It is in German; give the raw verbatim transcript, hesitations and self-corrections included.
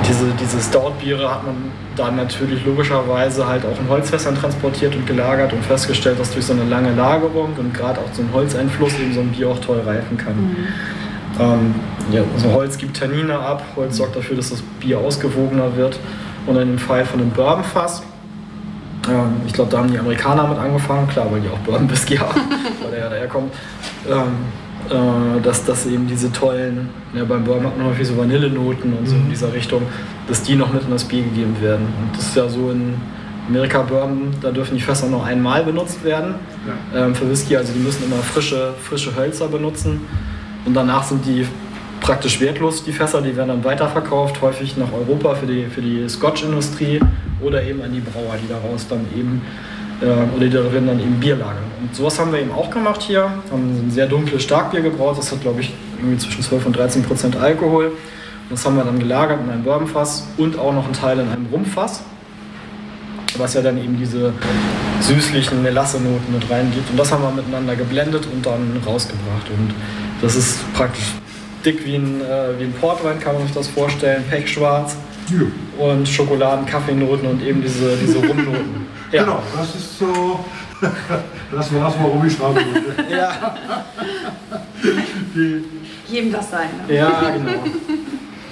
diese, diese Stout-Biere hat man dann natürlich logischerweise halt auch in Holzfässern transportiert und gelagert und festgestellt, dass durch so eine lange Lagerung und gerade auch so ein Holzeinfluss eben so ein Bier auch toll reifen kann. Mhm. Ähm, ja, also Holz gibt Tannine ab, Holz sorgt dafür, dass das Bier ausgewogener wird. Und in dem Fall von einem Bourbonfass, ähm, ich glaube, da haben die Amerikaner mit angefangen, klar, weil die auch Bourbon Whisky haben, weil der ja daherkommt. Ähm, dass das eben diese tollen, ja, beim Bourbon hat man häufig so Vanillenoten und so in dieser Richtung, dass die noch mit in das Bier gegeben werden. Und das ist ja so in Amerika Bourbon, da dürfen die Fässer nur einmal benutzt werden. Ja. Ähm, für Whisky, also die müssen immer frische, frische Hölzer benutzen und danach sind die praktisch wertlos, die Fässer, die werden dann weiterverkauft, häufig nach Europa für die, für die Scotch-Industrie oder eben an die Brauer, die daraus dann eben oder die darin dann eben Bier lagern. Und sowas haben wir eben auch gemacht hier. Wir haben ein sehr dunkles Starkbier gebraut, das hat glaube ich irgendwie zwischen zwölf und dreizehn Prozent Alkohol. Und das haben wir dann gelagert in einem Bourbonfass und auch noch einen Teil in einem Rumfass, was ja dann eben diese süßlichen Melasse-Noten mit reingibt. Und das haben wir miteinander geblendet und dann rausgebracht. Und das ist praktisch dick wie ein, äh, wie ein Portwein, kann man sich das vorstellen, pechschwarz. Ja. Und Schokoladen, Kaffeenoten und eben diese, diese Rumnoten. Ja. Genau, das ist so das war's, warum ich schreiben wollte. Ja. Jedem das sein. Ne? Ja, genau.